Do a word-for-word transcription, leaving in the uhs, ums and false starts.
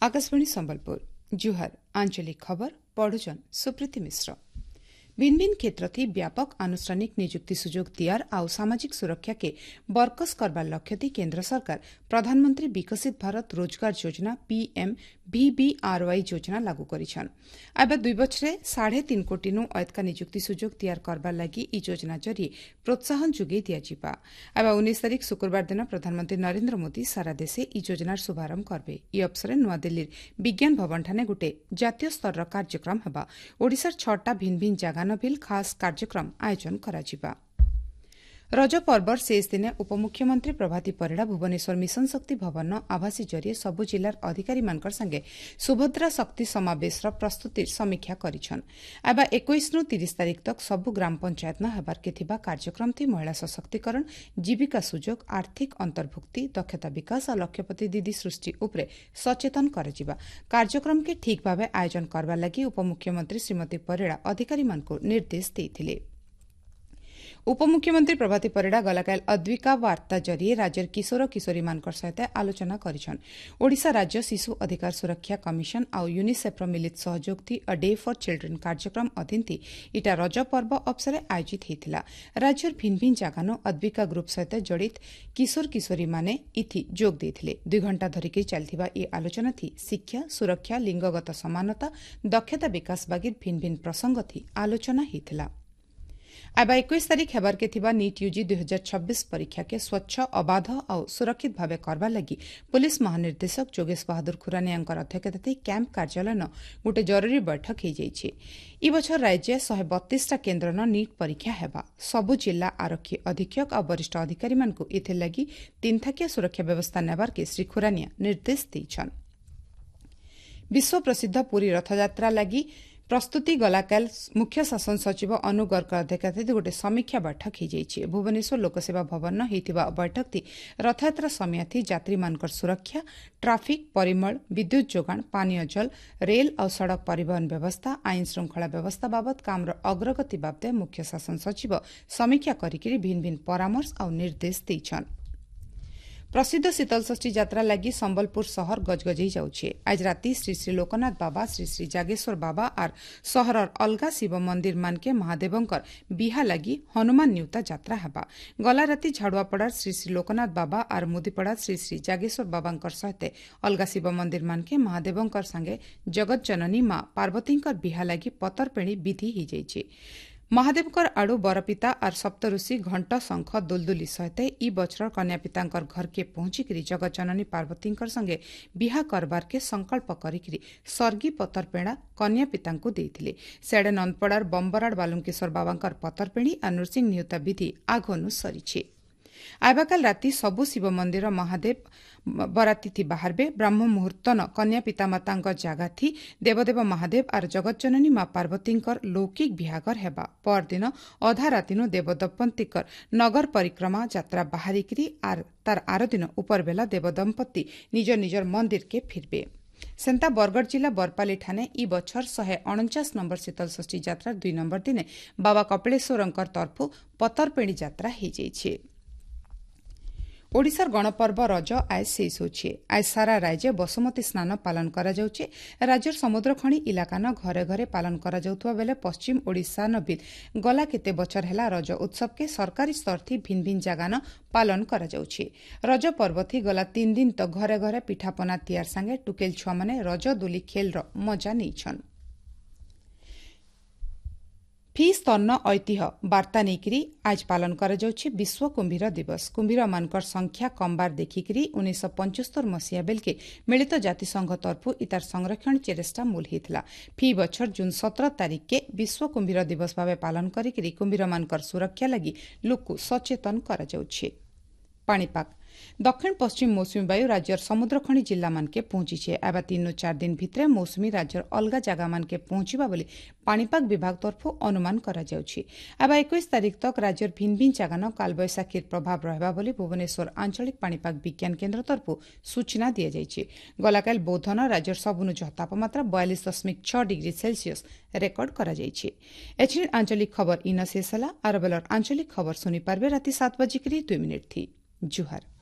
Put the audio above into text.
आकाशवाणी संबलपुर जुहार आंचलिक खबर पढ़ुचन सुप्रीति मिश्र। भिन्न भिन्न क्षेत्र थी व्यापक आनुष्ठानिक नियुक्ति सुजोग दियार आउ सामाजिक सुरक्षा के बरकस करबार लक्ष्य थी केन्द्र सरकार प्रधानमंत्री विकसित भारत रोजगार योजना पीएम वीबीआरवाई योजना लागू करिछन। एबे दुई बछरे साढ़े तीन कोटी नु अधिक नियुक्ति सुजोग दियार करबार लगी ई योजना जरिए प्रोत्साहन जोगे दियाजिबा। एबे उन्नीस तारीख शुक्रवार दिन प्रधानमंत्री नरेंद्र मोदी सारा देशे ई योजनार शुभारंभ करबे। ई अवसर नुआदिल्लीर विज्ञान भवन ठाने गोटे जातीय स्तर कार्यक्रम हेबा। ओडिशार छटा भिन्न भिन्न जागा बिल खास कार्यक्रम आयोजन कराजिबा। रज पर्वर शेष दिने उपमुख्यमंत्री प्रभाती परिड़ा भुवनेश्वर मिशन शक्ति भवन आभासी जरिए सबु जिलार अधिकारी मानकर संगे सुभद्रा शक्ति समावेशर प्रस्तुतिर समीक्षा करिछन। एबा इक्कीस नु तीस तारीख तक सबु ग्राम पंचायत न हेबार के थिबा कार्यक्रम थी महिला सशक्तिकरण, जीविका सुजोग, आर्थिक अंतर्भुक्ति, दक्षता विकास और लक्ष्यपति दीदी सृष्टि उपरे सचेतन कराजिबा। कार्यक्रम के ठीक भावे आयोजन करबा लगी उपमुख्यमंत्री श्रीमती परिड़ा अधिकारी मानकु निर्देश देइथिले। उपमुख्यमंत्री प्रभाती परिड़ा गलाकाल अद्विका वार्ता जरिए राज्यर किशोर किशोरी मानकर सहित आलोचना करिछन। ओडिशा राज्य शिशु अधिकार सुरक्षा कमिशन आउ यूनिसेफ्र मिलित सहयोग थी अ डे फॉर चिल्ड्रेन कार्यक्रम अधीन थी इटा रज पर्व अवसर आयोजित होता। राज्यर भिन्न भिन्न जगानो अद्विका ग्रुप सहित जड़ित किशोर किशोरी माने इथि जोग देथिले। दुई घंटा धरिकी चलथिबा ई आलोचना थी शिक्षा, सुरक्षा, लिंगगत समानता, दक्षता विकास बागिर भिन्न भिन्न प्रसंग थी आलोचना होता। एबा इक्कीस तारीख हेबार के थिबा नीट यूजी दुई हजार छब्बीस परीक्षा के स्वच्छ, अबाध और सुरक्षित भावे करबा लगी पुलिस महानिर्देशक जोगेश बहादुर खुरानियांकर अध्यक्षतारे कैंप कार्यालय न गोटे जरूरी बैठक हो जाइए। ई बछर राज्य शहे बत्तीस टा केन्द्र न नीट परीक्षा हेबा। सबु जिला आरक्षी अधीक्षक और वरिष्ठ अधिकारी मानकु एथे लगी तीन थाकिया सुरक्षा व्यवस्था नेबार के श्री खुरानिया निर्देश दैछन। विश्व प्रसिद्ध पुरी रथयात्रा लगी प्रस्तुति गलाकाल मुख्य शासन सचिव अनु गर्ग अध्यक्षतारे गोटे समीक्षा बैठक हो जाइए। भुवनेश्वर लोकसेवा भवन होइतिबा बैठक थी रथयात्रा समय थी यात्री मानकर सुरक्षा, ट्राफिक, परिमल, विद्युत जोगाण, पानीय जल, रेल और सड़क परिवहन व्यवस्था, आईन श्रृंखला व्यवस्था बाबत कामर अग्रगति बाबदे मुख्य शासन सचिव समीक्षा करिकिरी भिन्न भिन्न परामर्श और निर्देश दैछन। प्रसिद्ध शीतलषष्ठी यात्रा लगी संबलपुर शहर गजगजई जाउछे। आज राति श्री श्री लोकनाथ बाबा, श्री श्री जागेश्वर बाबा और शहरर अलगा शिव मंदिर मानके महादेवंकर बिहा लगी हनुमान न्यूता यात्रा हेबा। गला राति झाड़ुआपड़ार श्री श्री लोकनाथ बाबा और मुदीपड़ा श्री श्री जागेश्वर बाबांकर सहित अलगा शिव मंदिर मानके महादेवंकर संगे जगत जननी मां पार्वतींकर बिहा लगी पतरपेणी विधि हो जाइए। महादेवकर आड़ू बरपिता और सप्तऋषि घंट शंख दुलदुली सहित ई बछर कन्यापितांकर घर के पहुंचिकी जगत जननी पार्वतींकर संगे बिहा करबार के संकल्प करिकी सर्गी पतरपेणा कन्यापितांकु देइथिले। सेडे नंदपड़ार बंबराड़ बालुंकेश्वर बाबांकर पतरपेणी और नृसिंह नियुता विधि आगनु सरीछे। आइबाकाल राति सबु शिव मंदिर महादेव बराती थी बाहरबे। ब्राह्म मुहूर्तन कन्या पितामाता जागा थी देवदेव महादेव और जगतजननी मां पार्वतींकर लौकिक बिहागर हेबा। परदिन अधा रातिनु देवदंपतिकर नगर परिक्रमा यात्रा बाहरिकी आर तार आर दिन उपरबेला देवदंपति निज निजर मंदिर के फिरबे। सेंता बरगढ़ जिला बरपाली ठाने ई बछर शहे अणचाश नंबर शीतलषष्ठी यात्रा दुई नंबर दिने बाबा कपिलेश्वरंकर तरफु पतरपेणी यात्रा हो जाइए। ओडिशार गणपर्व रज आज शेष होछे। आज सारा राज्य बसुमती स्नान पालन करा जाउछे। राज्यर समुद्र खणी इलाका न घरे घरे पालन करा जाउथुवा बेले पश्चिम ओडिशा न बिल गला केते बछर हेला रज उत्सव के सरकारी स्तर थी भिन्न भिन्न जागा न पालन करा जाउछे। रज पर्व थी गला तीन दिन तो घरे घरे पिठापना तैयार संगे टुकेल छुआ माने रज दोली खेल रो मजा नेइछन। फी स्तन ऐतिह्य वार्ता नेइकिरी आज पालन करा जाउछे विश्व कुंभीर दिवस। कुंभीर मानकर संख्या कमबार देखिकी उन्नीस पचहत्तर मसीहा बेलके मिलित जातिसंघ तरफु इतार संरक्षण चेष्टा मूल होता। फी बछर जून सत्रह तारीख के विश्व कुंभीर दिवस भाव पालन करिकी कुंभीर मानकर सुरक्षा लगी लोक सचेतन करा जाउछे। पाणीपाग दक्षिण पश्चिम मौसुमी वायु राज्यर समुद्र खणी जिला मानके पहुंची एवं तीन चार दिन भितर मौसुमी राज्यर अलगा जगह मानके पहुंचवा बोली पाणीपाग विभाग तरफु अनुमान करा जाउछि। एवं इक्कीस तारीख तक राज्यर भिन्न भिन्न जगह न कालबैशाखीर प्रभाव रहबा बोली भुवनेश्वर आंचलिक पाणीपाग विज्ञान केन्द्र तरफु सूचना दिया जाइछि। गलाकाल बौद्धन राज्यर सबुनु तापमात्रा बयालीस दशमिक छह डिग्री सेल्सियस रेकर्ड करा जाइछि। एचडी आंचलिक खबर इन शेष होला। आरबेलर आंचलिक खबर सुनी पारबे राति सात बजे दुई मिनिट थी। जुहार।